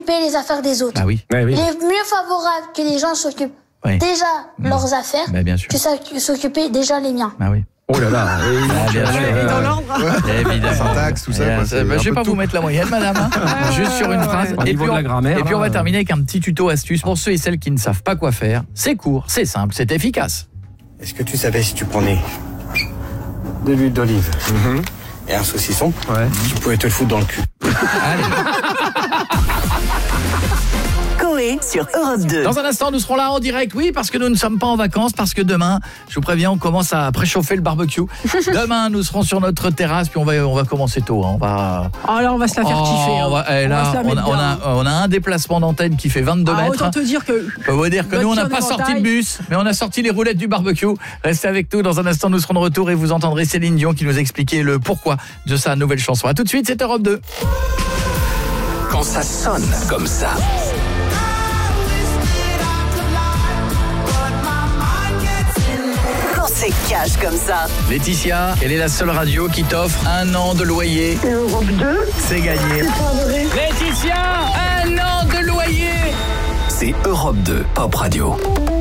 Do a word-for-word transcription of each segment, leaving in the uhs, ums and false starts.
les affaires des autres. Ah oui. Ouais, oui. Il est mieux favorable que les gens s'occupent Oui. déjà Mmh. leurs affaires Bah, bien sûr. que ça- que s'occuper déjà les miens. Ah oui. Oh là là. Ah, bien sûr. Et dans l'ordre. Évidemment. Syntaxe, tout ça, Eh, quoi, ça- c'est bah, un je vais peu pas de vous tout. mettre la moyenne, madame. hein. Juste sur une phrase. Au niveau de la grammaire, et puis on va hein. terminer avec un petit tuto astuce pour ceux et celles qui ne savent pas quoi faire. C'est court, c'est simple, c'est efficace. Est-ce que tu savais si tu prenais de l'huile d'olive et un saucisson, Ouais. tu pouvais te le foutre dans le cul. Coé sur Europe deux. Dans un instant, nous serons là en direct, oui, parce que nous ne sommes pas en vacances, parce que demain, je vous préviens, on commence à préchauffer le barbecue. Demain, nous serons sur notre terrasse, puis on va, on va commencer tôt. Hein. On va... Oh là, on va se la faire Oh, kiffer. hein. on va- eh, On là, va se la on, mettre a, on, bien. a, on a un déplacement d'antenne qui fait vingt-deux Ah, mètres. autant te dire que... Je peux vous dire que nous, on n'a pas Voiture sorti de d'éventail. bus, mais on a sorti les roulettes du barbecue. Restez avec nous. Dans un instant, nous serons de retour et vous entendrez Céline Dion qui nous expliquait le pourquoi de sa nouvelle chanson. A tout de suite, c'est Europe deux. Quand ça sonne comme ça. Quand c'est cash comme ça. Laetitia, elle est la seule radio qui t'offre un an de loyer. Europe deux, C'est gagné. pas vrai. Laetitia, un an de loyer. C'est Europe deux, Pop Radio.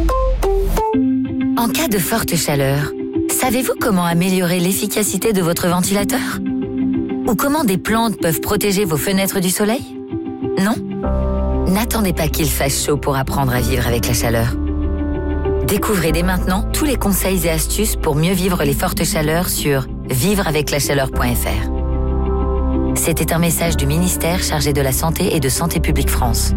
En cas de forte chaleur, savez-vous comment améliorer l'efficacité de votre ventilateur ? Ou comment des plantes peuvent protéger vos fenêtres du soleil ? Non ? N'attendez pas qu'il fasse chaud pour apprendre à vivre avec la chaleur. Découvrez dès maintenant tous les conseils et astuces pour mieux vivre les fortes chaleurs sur vivre avec la chaleur point f r. C'était un message du ministère chargé de la Santé et de Santé publique France.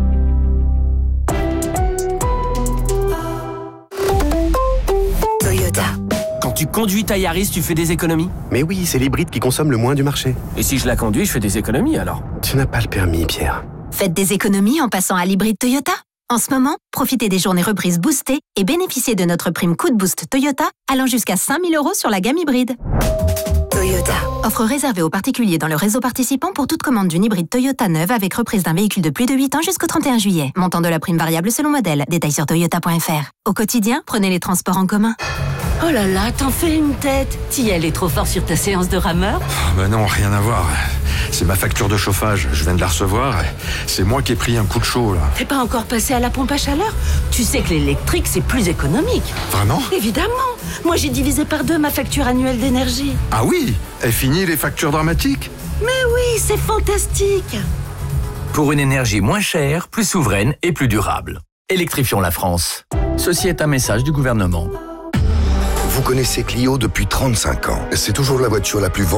Toyota. Quand tu conduis ta Yaris, tu fais des économies. Mais oui, c'est l'hybride qui consomme le moins du marché. Et si je la conduis, je fais des économies alors. Tu n'as pas le permis, Pierre. Faites des économies en passant à l'hybride Toyota. En ce moment, profitez des journées reprises boostées et bénéficiez de notre prime coup de boost Toyota allant jusqu'à cinq mille euros sur la gamme hybride. Toyota. Offre réservée aux particuliers dans le réseau participant pour toute commande d'une hybride Toyota neuve avec reprise d'un véhicule de plus de huit ans jusqu'au trente et un juillet. Montant de la prime variable selon modèle. Détails sur toyota point f r. Au quotidien, prenez les transports en commun. Oh là là, t'en fais une tête. T'y allais trop fort sur ta séance de rameur ? Ben non, rien à voir. C'est ma facture de chauffage, je viens de la recevoir. C'est moi qui ai pris un coup de chaud, là. T'es pas encore passé à la pompe à chaleur ? Tu sais que l'électrique, c'est plus économique. Vraiment ? Évidemment. Moi, j'ai divisé par deux ma facture annuelle d'énergie. Ah oui ? Est fini les factures dramatiques ? Mais oui, c'est fantastique. Pour une énergie moins chère, plus souveraine et plus durable. Électrifions la France. Ceci est un message du gouvernement. Vous connaissez Clio depuis trente-cinq ans. C'est toujours la voiture la plus vendue.